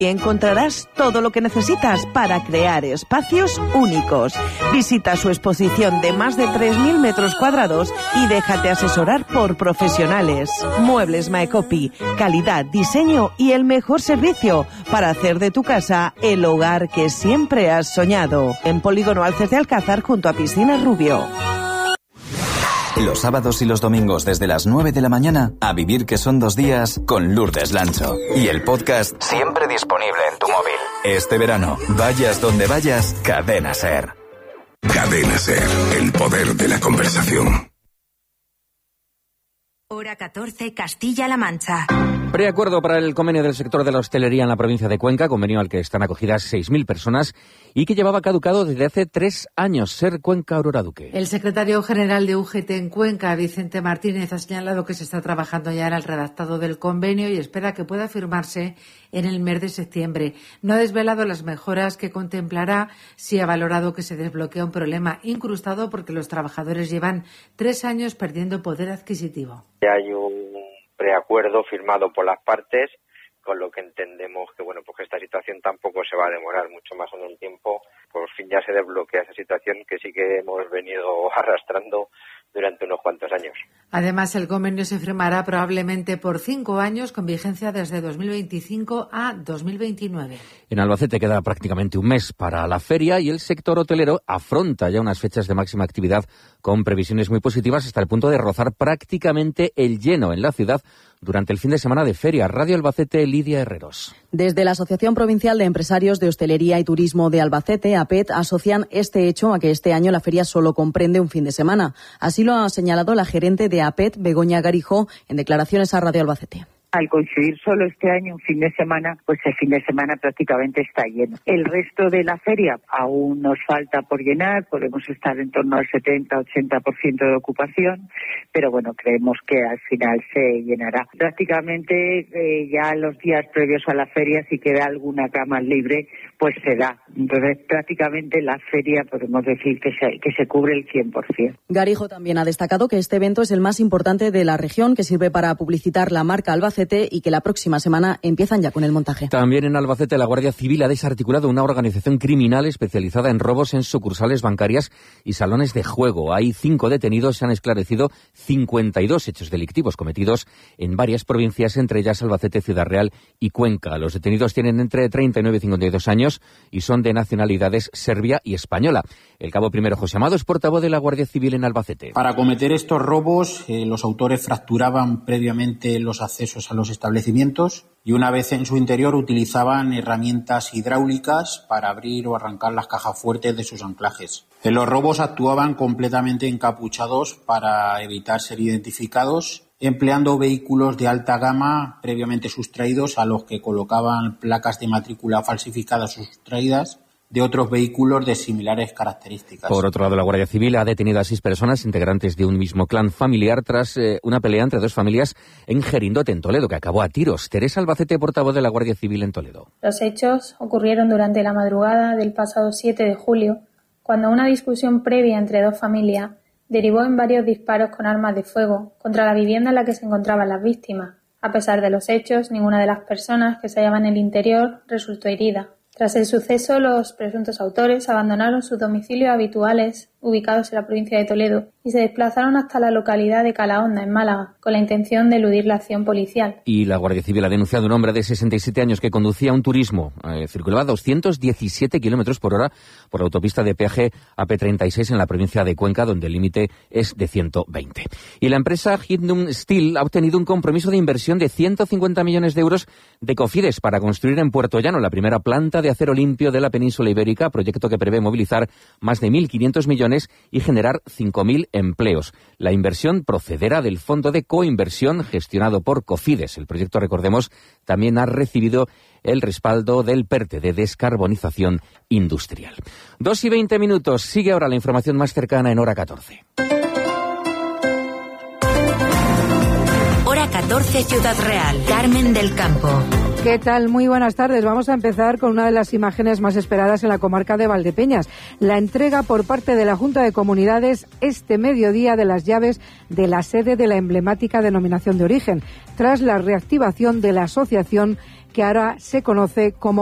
Y encontrarás todo lo que necesitas para crear espacios únicos. Visita su exposición de más de 3.000 metros cuadrados y déjate asesorar por profesionales. Muebles Maecopi, calidad, diseño y el mejor servicio para hacer de tu casa el hogar que siempre has soñado. En Polígono Alces de Alcázar junto a Piscina Rubio. Los sábados y los domingos desde las 9 de la mañana, a vivir que son 2 días con Lourdes Lancho. Y el podcast siempre disponible en tu móvil. Este verano, vayas donde vayas, Cadena SER. Cadena SER, el poder de la conversación. Hora 14, Castilla-La Mancha. Preacuerdo para el convenio del sector de la hostelería en la provincia de Cuenca, convenio al que están acogidas 6.000 personas y que llevaba caducado desde hace 3 años. SER Cuenca, Aurora Duque. El secretario general de UGT en Cuenca, Vicente Martínez, ha señalado que se está trabajando ya en el redactado del convenio y espera que pueda firmarse en el mes de septiembre. No ha desvelado las mejoras que contemplará, sí ha valorado que se desbloquea un problema incrustado porque los trabajadores llevan 3 años perdiendo poder adquisitivo. Hay un preacuerdo firmado por las partes, con lo que entendemos que pues esta situación tampoco se va a demorar mucho más en el tiempo. Por fin ya se desbloquea esa situación que sí que hemos venido arrastrando durante unos cuantos años. Además, el convenio se firmará probablemente por 5 años, con vigencia desde 2025 a 2029. En Albacete queda prácticamente un mes para la feria y el sector hotelero afronta ya unas fechas de máxima actividad con previsiones muy positivas hasta el punto de rozar prácticamente el lleno en la ciudad durante el fin de semana de feria. Radio Albacete, Lidia Herreros. Desde la Asociación Provincial de Empresarios de Hostelería y Turismo de Albacete, APET, asocian este hecho a que este año la feria solo comprende un fin de semana. Así lo ha señalado la gerente de APET, Begoña Garijó, en declaraciones a Radio Albacete. Al coincidir solo este año un fin de semana, pues el fin de semana prácticamente está lleno. El resto de la feria aún nos falta por llenar, podemos estar en torno al 70-80% de ocupación, pero creemos que al final se llenará. Prácticamente ya los días previos a la feria, si queda alguna cama libre, pues se da. Entonces prácticamente la feria podemos decir que se cubre el 100%. Garijó también ha destacado que este evento es el más importante de la región, que sirve para publicitar la marca Albacete y que la próxima semana empiezan ya con el montaje. También en Albacete la Guardia Civil ha desarticulado una organización criminal especializada en robos en sucursales bancarias y salones de juego. Hay 5 detenidos, se han esclarecido 52 hechos delictivos cometidos en varias provincias, entre ellas Albacete, Ciudad Real y Cuenca. Los detenidos tienen entre 39 y 52 años y son de nacionalidades serbia y española. El cabo primero José Amado es portavoz de la Guardia Civil en Albacete. Para cometer estos robos, los autores fracturaban previamente los accesos a los establecimientos y una vez en su interior utilizaban herramientas hidráulicas para abrir o arrancar las cajas fuertes de sus anclajes. En los robos actuaban completamente encapuchados para evitar ser identificados, empleando vehículos de alta gama previamente sustraídos a los que colocaban placas de matrícula falsificadas o sustraídas de otros vehículos de similares características. Por otro lado, la Guardia Civil ha detenido a 6 personas integrantes de un mismo clan familiar tras una pelea entre 2 familias en Gerindote, en Toledo, que acabó a tiros. Teresa Albacete, portavoz de la Guardia Civil en Toledo. Los hechos ocurrieron durante la madrugada del pasado 7 de julio, cuando una discusión previa entre 2 familias derivó en varios disparos con armas de fuego contra la vivienda en la que se encontraban las víctimas. A pesar de los hechos, ninguna de las personas que se hallaban en el interior resultó herida. Tras el suceso, los presuntos autores abandonaron sus domicilios habituales, ubicados en la provincia de Toledo, y se desplazaron hasta la localidad de Calahonda, en Málaga, con la intención de eludir la acción policial. Y la Guardia Civil ha denunciado a un hombre de 67 años que conducía un turismo. Circulaba a 217 kilómetros por hora por la autopista de peaje AP36 en la provincia de Cuenca, donde el límite es de 120. Y la empresa Hindum Steel ha obtenido un compromiso de inversión de 150 millones de euros de Cofides para construir en Puerto Llano la primera planta de acero limpio de la península ibérica, proyecto que prevé movilizar más de 1.500 millones y generar 5.000 empleos. La inversión procederá del Fondo de Coinversión gestionado por Cofides. El proyecto, recordemos, también ha recibido el respaldo del PERTE, de descarbonización industrial. 2:20. Sigue ahora la información más cercana en Hora 14. Hora 14, Ciudad Real. Carmen del Campo. ¿Qué tal? Muy buenas tardes. Vamos a empezar con una de las imágenes más esperadas en la comarca de Valdepeñas. La entrega por parte de la Junta de Comunidades este mediodía de las llaves de la sede de la emblemática denominación de origen, tras la reactivación de la asociación que ahora se conoce como